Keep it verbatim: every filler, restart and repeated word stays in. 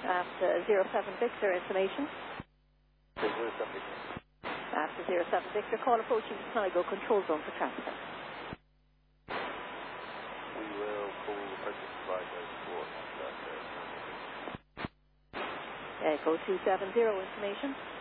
After zero seven Victor, information. zero seven Victor. After zero seven Victor, call approaching Sligo control zone for transfer. We will call approaching Sligo for transfer. Echo two seven zero, information.